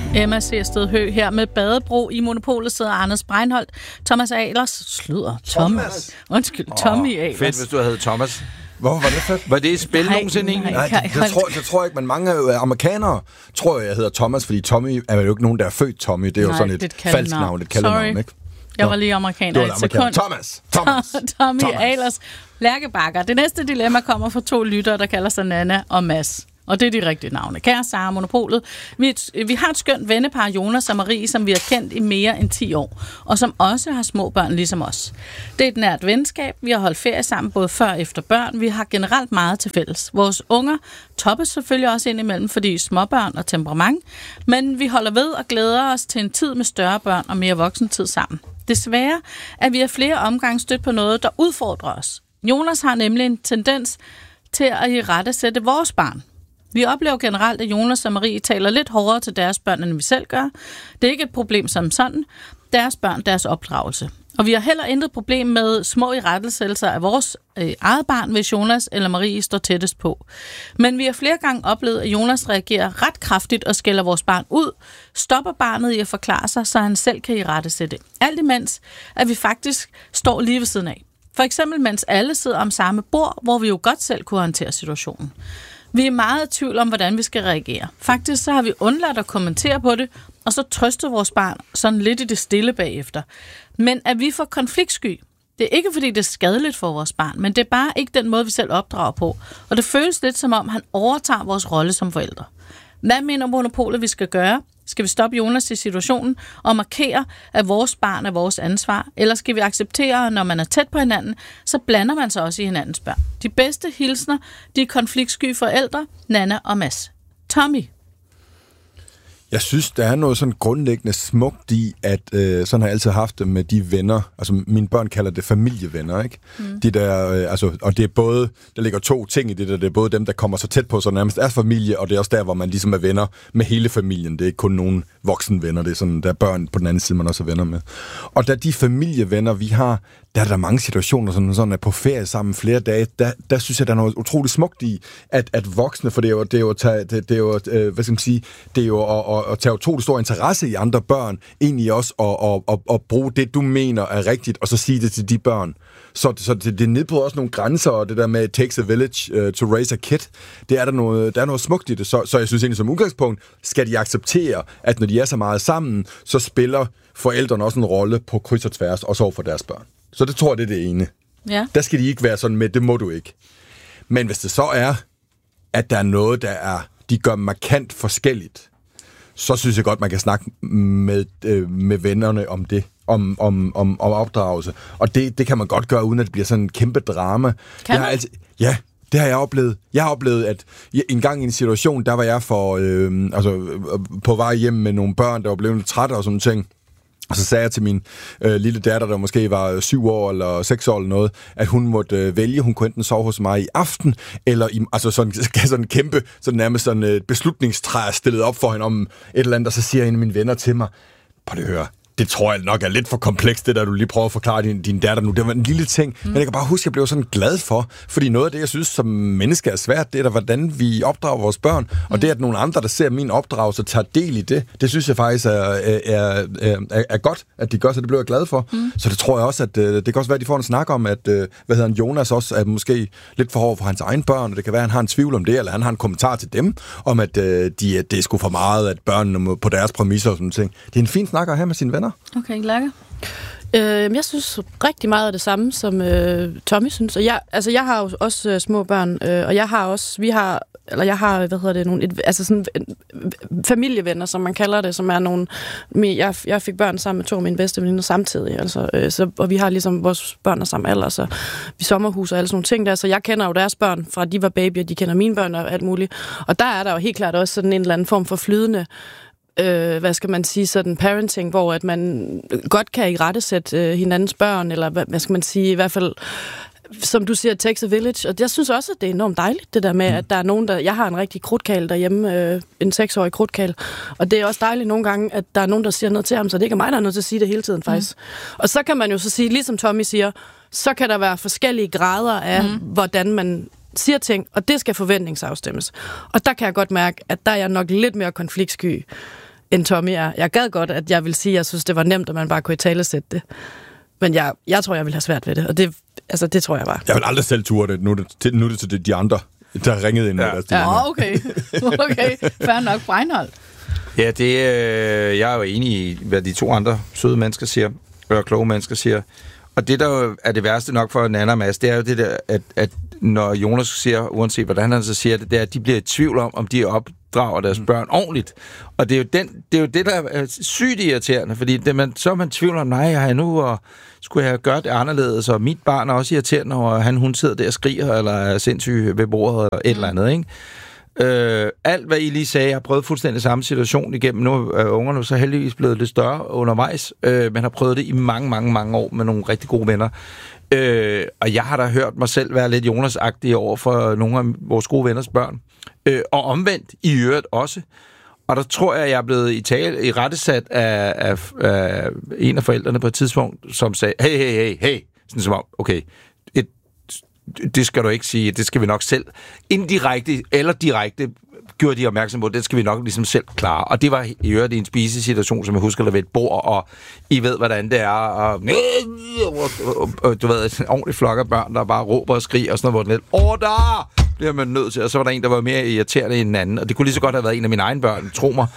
Emma Sersted Høgh her med Badebro. I Monopolet sidder Anders Breinholt, Thomas Ahlers, Tommy Ahlers. Fedt, hvis du havde Thomas. Hvorfor var det fedt? Var det et spil nogensinde egentlig? Nej, det tror jeg ikke, men mange amerikanere tror jeg hedder Thomas, fordi Tommy er jo ikke nogen, der er født Tommy. Det er jo sådan et falsk navn, et kaldenavn, ikke? Jeg var lige amerikaner et sekund. Thomas. Tommy Ahlers. Lærkebakker. Det næste dilemma kommer fra 2 lyttere, der kalder sig Nana og Mads. Og det er de rigtige navne. Kære Sara, Monopolet. Vi har et skønt vennepar, Jonas og Marie, som vi har kendt i mere end 10 år, og som også har små børn ligesom os. Det er et nært venskab. Vi har holdt ferie sammen både før og efter børn. Vi har generelt meget til fælles. Vores unger toppes selvfølgelig også indimellem, fordi småbørn og temperament, men vi holder ved og glæder os til en tid med større børn og mere voksentid sammen. Desværre er vi af flere omgange stødt på noget, der udfordrer os. Jonas har nemlig en tendens til at irettesætte vores barn. Vi oplever generelt, at Jonas og Marie taler lidt hårdere til deres børn, end vi selv gør. Det er ikke et problem som sådan. Deres børn, deres opdragelse. Og vi har heller intet problem med små irettesættelser af vores eget barn, hvis Jonas eller Marie står tættest på. Men vi har flere gange oplevet, at Jonas reagerer ret kraftigt og skælder vores barn ud, stopper barnet i at forklare sig, så han selv kan irettesætte. Alt imens, at vi faktisk står lige ved siden af. For eksempel, mens alle sidder om samme bord, hvor vi jo godt selv kunne håndtere situationen. Vi er meget i tvivl om, hvordan vi skal reagere. Faktisk så har vi undladt at kommentere på det, og så trøstet vores barn sådan lidt i det stille bagefter. Men at vi får konfliktsky, det er ikke fordi, det er skadeligt for vores barn, men det er bare ikke den måde, vi selv opdrager på. Og det føles lidt som om, han overtager vores rolle som forældre. Hvad mener Monopolet, vi skal gøre? Skal vi stoppe Jonas i situationen og markere, at vores barn er vores ansvar? Eller skal vi acceptere, at når man er tæt på hinanden, så blander man sig også i hinandens børn? De bedste hilsner, de konfliktsky forældre, Nana og Mads. Tommy. Jeg synes, der er noget sådan grundlæggende smukt i, at sådan har jeg altid haft det med de venner. Altså, mine børn kalder det familievenner, ikke? De der, og det er både, der ligger 2 ting i det der. Det er både dem, der kommer så tæt på, så nærmest er familie, og det er også der, hvor man ligesom er venner med hele familien. Det er ikke kun nogle voksne venner, det er sådan, der er børn på den anden side, man også er venner med. Og da de familievenner, vi har, der er der mange situationer, sådan at på ferie sammen flere dage, der synes jeg, der er noget utroligt smukt i, at voksne, for det er jo at tage utrolig stor interesse i andre børn, egentlig også at bruge det, du mener er rigtigt, og så sige det til de børn. Så det nedbryder også nogle grænser, og det der med, it takes a village to raise a kid, der er noget smukt i det. Så jeg synes egentlig som udgangspunkt, skal de acceptere, at når de er så meget sammen, så spiller forældrene også en rolle på kryds og tværs, også over for deres børn. Så det tror jeg, det er det ene. Ja. Der skal de ikke være sådan med, det må du ikke. Men hvis det så er, at der er noget, de gør markant forskelligt, så synes jeg godt, man kan snakke med vennerne om det, om opdragelse. Og det kan man godt gøre, uden at det bliver sådan en kæmpe drama. Ja, det har jeg oplevet. Jeg har oplevet, at en gang i en situation, der var jeg på vej hjem med nogle børn, der var blevet lidt trætte og sådan nogle ting. Og så sagde jeg til min lille datter, der måske var 7 år eller 6 år eller noget, at hun måtte vælge, hun kunne enten sove hos mig i aften, eller sådan kæmpe, sådan nærmest sådan et beslutningstræ stillet op for hende om et eller andet, og så siger en af mine venner til mig, prøv at høre, det tror jeg nok er lidt for komplekst, det der du lige prøver at forklare din datter nu. Det var en lille ting, men jeg kan bare huske, at jeg blev sådan glad for, fordi noget af det, jeg synes som menneske er svært, det er da, hvordan vi opdrager vores børn, og det at nogle andre, der ser min opdragelse, tager del i det synes jeg faktisk er godt, at de gør, så det blev jeg glad for. Så det tror jeg også, at det kan også være, at de får en snak om, at Jonas også er måske lidt for hård for hans egne børn, og det kan være, at han har en tvivl om det, eller han har en kommentar til dem, om at det er sgu for meget, at børnene på deres præmisser og sådan ting. Det er en fin snak at have med sine venner. Okay, Lærke? Jeg synes rigtig meget af det samme, som Tommy synes. Og jeg har jo også små børn, og jeg har nogle familievenner, som man kalder det, som er nogle... Jeg fik børn sammen med 2 af mine bedste veninder samtidig, og vi har ligesom vores børn er samme alder, så vi sommerhus og alle sådan nogle ting der, så jeg kender jo deres børn fra, de var babyer, de kender mine børn og alt muligt. Og der er der jo helt klart også sådan en eller anden form for flydende sådan parenting, hvor at man godt kan irettesætte hinandens børn, eller i hvert fald, som du siger, takes a village. Og jeg synes også, at det er enormt dejligt, det der med, at der er nogen, jeg har en rigtig krudtkæl derhjemme, en 6-årig krudtkæl, og det er også dejligt nogle gange, at der er nogen, der siger noget til ham, så det ikke er mig, der er nødt til at sige det hele tiden, faktisk. Og så kan man jo så sige, ligesom Tommy siger, så kan der være forskellige grader af, hvordan man siger ting, og det skal forventningsafstemmes. Og der kan jeg godt mærke, at der er jeg nok lidt mere konfliktsky, end Tommy er. Jeg gad godt, at jeg vil sige, at jeg synes, det var nemt, at man bare kunne italesætte det. Men jeg tror, jeg vil have svært ved det, og det tror jeg bare. Jeg vil aldrig selv ture det. Nu er det til de andre, der har ringet ind. Okay. Fair nok, Breinholt. Ja, jeg er jo enig i, hvad de to andre søde mennesker siger, og kloge mennesker siger. Og det, der er det værste nok for Nanna og Mads, det er jo det der, at når Jonas siger, uanset hvordan han så siger det, det er, at de bliver i tvivl om de opdrager deres børn ordentligt. Og det er jo det, der er sygt irriterende, fordi så er man tvivl om, nej, jeg nu og skulle jeg gøre det anderledes, og mit barn er også irriterende, og hun sidder der og skriger, eller er sindssyg ved bordet, eller et eller andet, ikke? Alt, hvad I lige sagde, jeg har prøvet fuldstændig samme situation igennem. Nu er ungerne så heldigvis blevet lidt større undervejs, men har prøvet det i mange, mange, mange år med nogle rigtig gode venner. Og jeg har da hørt mig selv være lidt Jonas-agtig over for nogle af vores gode venners børn. Og omvendt i øvrigt også. Og der tror jeg er blevet i rettesat af en af forældrene på et tidspunkt, som sagde, hey, sådan som om, okay, det skal du ikke sige, det skal vi nok selv. Indirekte eller direkte gjorde de opmærksom på, det skal vi nok ligesom selv klare. Og det var i øvrigt en spisesituation, som jeg husker, der ved et bord, og I ved, hvordan det er, og du ved, en ordentlig flok af børn, der bare råber og skriger, og sådan noget, hvor den lidt, der bliver man nødt til. Og så var der en, der var mere irriterende end en anden, og det kunne lige så godt have været en af mine egne børn, tro mig.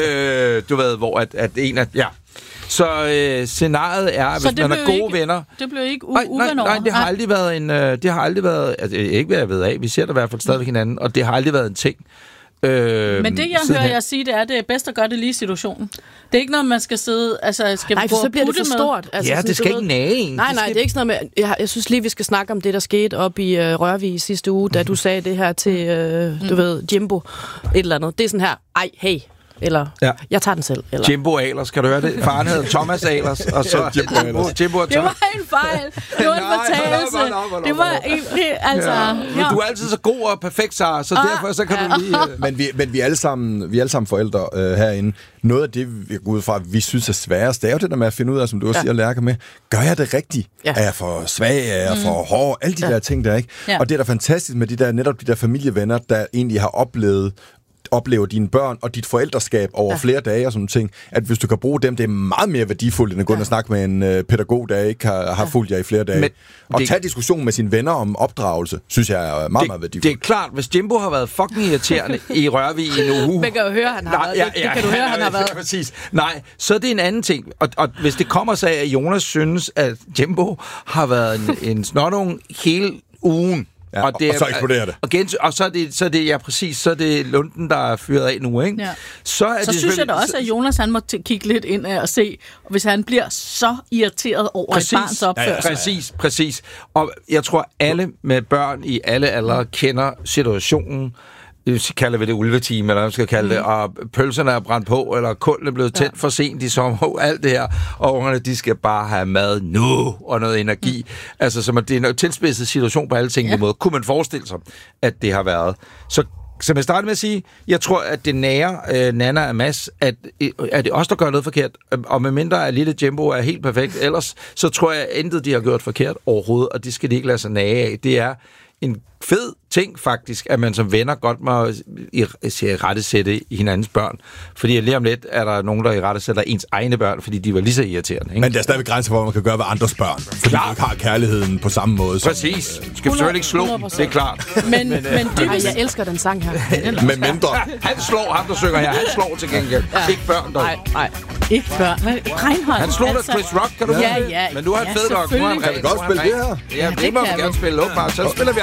Du ved, hvor at en af, ja. Så scenariet er, hvis man er gode venner... Det blev ikke uvenner over? Nej, det har aldrig været en... Det har aldrig været... Altså, ikke hvad jeg ved af. Vi ser det i hvert fald stadigvæk hinanden, og det har aldrig været en ting. Men det, jeg hører jer sige, det er bedst at gøre det lige i situationen. Det er ikke noget, man skal sidde... Altså, skal nej, for så bliver det for stort. Altså, ja, det skal ikke nage en. Nej, det er ikke sådan noget med... Jeg synes lige, vi skal snakke om det, der skete op i Rørvig sidste uge, da du sagde det her til, du ved, Jimbo, et eller andet. Det er sådan her, hey... Eller, jeg tager den selv. Eller. Jimbo Ahlers, kan du høre det? Faren hedder Thomas Ahlers, og så Jimbo og Thomas. Det var en fejl. Det var en fortalelse. Det var altså... Men du er altid så god og perfekt, Sara, så derfor så kan du lige... Men vi er alle sammen forældre herinde. Noget af det, vi går ud fra, vi synes er sværest, det er jo det der med at finde ud af, som du også siger, Lærke med, gør jeg det rigtigt? Ja. Er jeg for svag? Er jeg for hård? Alle de der ting der, ikke? Ja. Og det er da fantastisk med netop de der familievenner, der egentlig har oplever dine børn og dit forældreskab over flere dage og sådan ting, at hvis du kan bruge dem, det er meget mere værdifuldt, end at gå ind og snakke med en pædagog, der ikke har fulgt jer i flere dage. Og tage diskussion med sine venner om opdragelse, synes jeg er meget, meget værdifuldt. Det er klart, hvis Jimbo har været fucking irriterende i Rørvig i en uge... Man kan jo høre, han har været. Det kan du høre, han har været. Præcis. Nej, så er det en anden ting. Og hvis det kommer sig af, at Jonas synes, at Jimbo har været en snottung hele ugen, ja, og så eksploderer det. Og så er det, ja præcis, så er det lunden, der er fyret af nu, ikke? Ja. Så synes jeg da også, at Jonas han må kigge lidt ind og se, hvis han bliver så irriteret over et barns opførsel. Præcis. Og jeg tror, alle med børn i alle aldre kender situationen. Så kalder vi det ulvetime, eller hvad man skal kalde det, og pølserne er brændt på, eller kulden er blevet tændt for sent i sommer, alt det her, og ungerne, de skal bare have mad nu, og noget energi. Altså, så det er en tilspidset situation på alle tænkelige måder. Kunne man forestille sig, at det har været. Så som jeg startede med at sige, jeg tror, at det nærer Nanna og Mads, at det os, der gør noget forkert, og medmindre at lille Jimbo er helt perfekt, ellers så tror jeg, at intet de har gjort forkert overhovedet, og det skal de ikke lade sig nage af. Det er en fed ting faktisk, at man som venner godt må rettesætte hinandens børn. Fordi lige om lidt er der nogen, der i rettesætter ens egne børn, fordi de var lige så irriterende. Ikke? Men der er stadigvæk grænser for, hvad man kan gøre ved andres børn. Fordi man ikke har kærligheden på samme måde. Præcis. Skal selvfølgelig ikke slå dem, det er klart. Men jeg elsker den sang her. Med mindre. Han slår ham, der synger her. Han slår til gengæld. Ja. Ikke børn dog. Nej. Ikke børn. Men Breinholt. Han slog da Chris Rock, kan du ja. Men nu er han fed nok. Kan vi godt spille det her? Ja, det må vi gerne spille. Så spiller vi